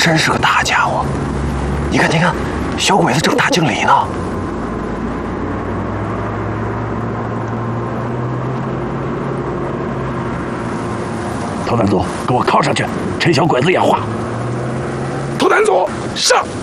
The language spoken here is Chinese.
真是个大家伙！你看，你看，小鬼子正打敬礼呢。 头团组，给我靠上去，趁小鬼子眼花。 头团组上。